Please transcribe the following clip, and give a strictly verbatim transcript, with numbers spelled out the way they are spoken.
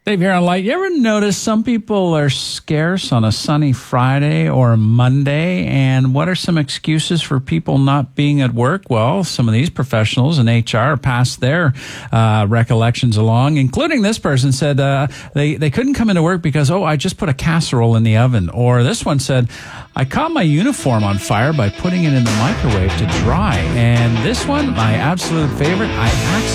Dave here on Light. You ever notice some people are scarce on a sunny Friday or a Monday? And what are some excuses for people not being at work? Well, some of these professionals in H R passed their uh, recollections along, including this person said uh, they, they couldn't come into work because, oh, I just put a casserole in the oven. Or this one said, I caught my uniform on fire by putting it in the microwave to dry. And this one, my absolute favorite, I accidentally